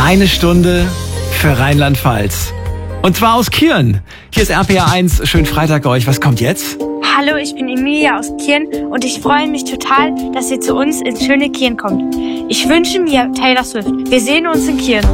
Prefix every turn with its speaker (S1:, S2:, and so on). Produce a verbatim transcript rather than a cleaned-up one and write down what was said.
S1: Eine Stunde für Rheinland-Pfalz. Und zwar aus Kirn. Hier ist R P R eins. Schönen Freitag euch. Was kommt jetzt?
S2: Hallo, ich bin Emilia aus Kirn und ich freue mich total, dass ihr zu uns ins schöne Kirn kommt. Ich wünsche mir Taylor Swift. Wir sehen uns in Kirn.